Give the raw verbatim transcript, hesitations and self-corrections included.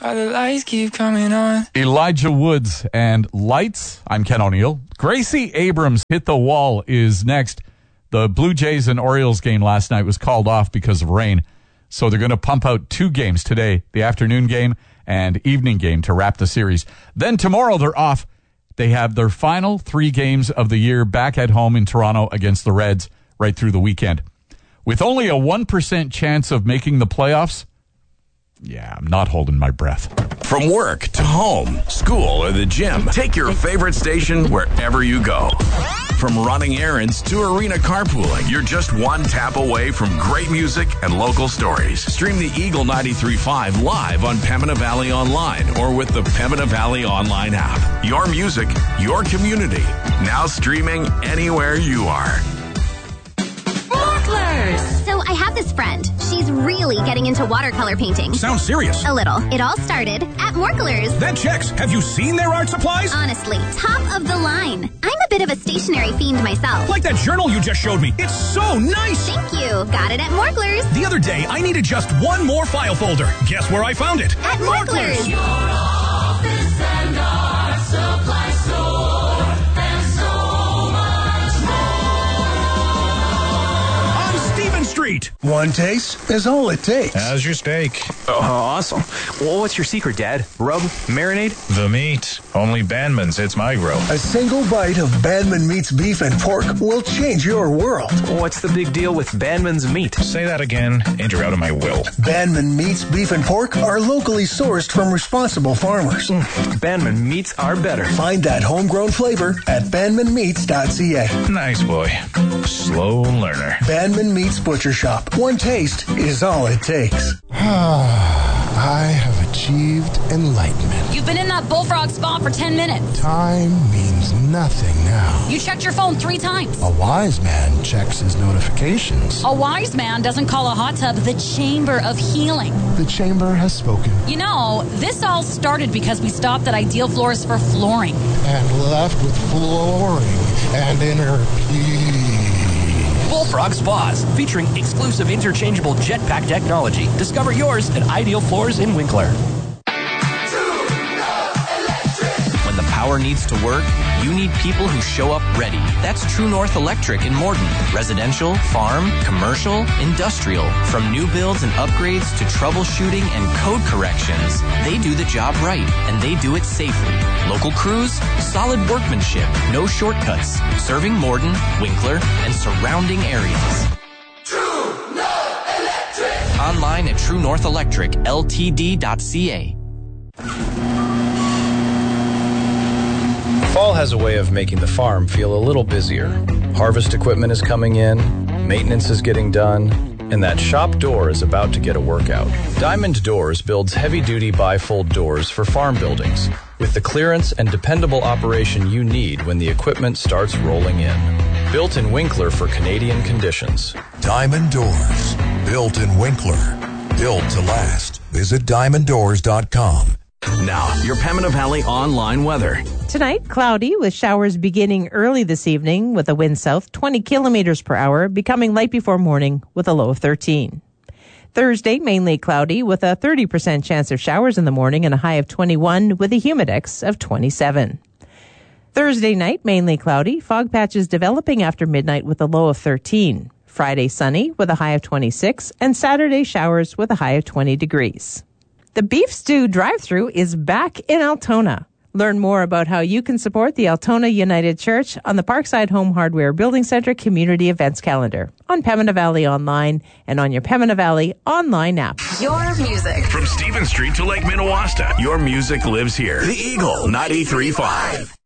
Why the lights keep coming on. Elijah Woods and Lights. I'm Ken O'Neill. Gracie Abrams Hit the Wall is next. The Blue Jays and Orioles game last night was called off because of rain. So they're going to pump out two games today, the afternoon game and evening game to wrap the series. Then tomorrow they're off. They have their final three games of the year back at home in Toronto against the Reds right through the weekend. With only a one percent chance of making the playoffs, yeah, I'm not holding my breath. From work to home, school, or the gym, take your favorite station wherever you go. From running errands to arena carpooling, you're just one tap away from great music and local stories. Stream the Eagle ninety-three point five live on Pembina Valley Online or with the Pembina Valley Online app. Your music, your community. Now streaming anywhere you are. So I have this friend. She's really getting into watercolor painting. Sounds serious. A little. It all started at Morklers. That checks. Have you seen their art supplies? Honestly, top of the line. I'm a bit of a stationery fiend myself. Like that journal you just showed me. It's so nice. Thank you. Got it at Morklers. The other day, I needed just one more file folder. Guess where I found it? At Morklers. Your office and art supply store, and so much more. On Stephen Street. One taste is all it takes. How's your steak? Oh, awesome. Well, what's your secret, Dad? Rub? Marinade? The meat. Only Bandman's hits my grill. A single bite of Bandman Meat's beef and pork will change your world. What's the big deal with Bandman's meat? Say that again, and you're out of my will. Bandman Meat's beef and pork are locally sourced from responsible farmers. Mm, Bandman meats are better. Find that homegrown flavor at bandman meats dot c a. Nice boy. Slow learner. Bandman Meats Butcher Shop. One taste is all it takes. I have achieved enlightenment. You've been in that bullfrog spa for ten minutes. Time means nothing now. You checked your phone three times. A wise man checks his notifications. A wise man doesn't call a hot tub the chamber of healing. The chamber has spoken. You know, this all started because we stopped at Ideal Floors for flooring. And left with flooring and inner peace. Bullfrog Spas, featuring exclusive interchangeable jetpack technology. Discover yours at Ideal Floors in Winkler. When the power needs to work, you need people who show up ready. That's True North Electric in Morden. Residential, farm, commercial, industrial. From new builds and upgrades to troubleshooting and code corrections, they do the job right, and they do it safely. Local crews, solid workmanship, no shortcuts. Serving Morden, Winkler, and surrounding areas. True North Electric. Online at true north electric l t d dot c a. Fall has a way of making the farm feel a little busier. Harvest equipment is coming in, maintenance is getting done, and that shop door is about to get a workout. Diamond Doors builds heavy-duty bifold doors for farm buildings with the clearance and dependable operation you need when the equipment starts rolling in. Built in Winkler for Canadian conditions. Diamond Doors. Built in Winkler. Built to last. Visit diamond doors dot com. Now, your Pembina Valley online weather. Tonight, cloudy with showers beginning early this evening with a wind south twenty kilometers per hour, becoming light before morning with a low of thirteen. Thursday, mainly cloudy with a thirty percent chance of showers in the morning and a high of twenty-one with a humidex of twenty-seven. Thursday night, mainly cloudy, fog patches developing after midnight with a low of thirteen. Friday, sunny with a high of twenty-six, and Saturday, showers with a high of twenty degrees. The Beef Stew drive-thru is back in Altona. Learn more about how you can support the Altona United Church on the Parkside Home Hardware Building Center Community Events Calendar on Pembina Valley Online and on your Pembina Valley online app. Your music. From Stephen Street to Lake Minnewaska, your music lives here. The Eagle ninety-three point five.